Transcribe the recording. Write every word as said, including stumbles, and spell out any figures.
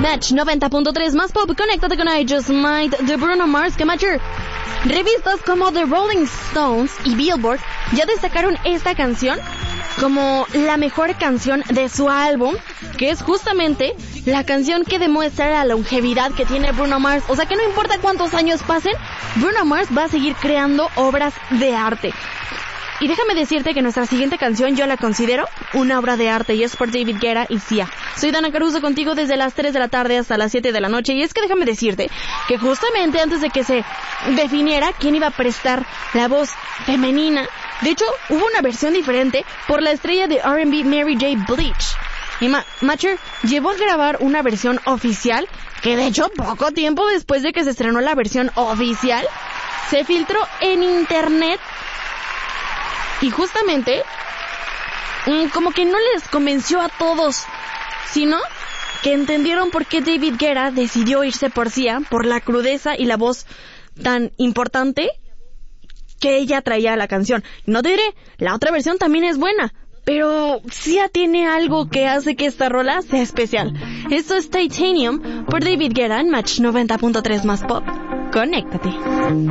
Match noventa punto tres más pop, conéctate con I Just Might de Bruno Mars. Que Matcher, revistas como The Rolling Stones y Billboard ya destacaron esta canción como la mejor canción de su álbum, que es justamente la canción que demuestra la longevidad que tiene Bruno Mars. O sea que no importa cuántos años pasen, Bruno Mars va a seguir creando obras de arte. Y déjame decirte que nuestra siguiente canción yo la considero una obra de arte, y es por David Guetta y Sia. Soy Dana Caruso contigo desde las tres de la tarde hasta las siete de la noche, y es que déjame decirte que justamente antes de que se definiera quién iba a prestar la voz femenina, de hecho hubo una versión diferente por la estrella de R and B Mary J. Blige. Y Ma- Matcher llevó a grabar una versión oficial, que de hecho poco tiempo después de que se estrenó la versión oficial, se filtró en internet. Y justamente, mmm, como que no les convenció a todos, sino que entendieron por qué David Guetta decidió irse por Sia, por la crudeza y la voz tan importante que ella traía a la canción. No te diré, la otra versión también es buena, pero Sia tiene algo que hace que esta rola sea especial. Esto es Titanium por David Guetta en Match noventa punto tres más pop. Conéctate.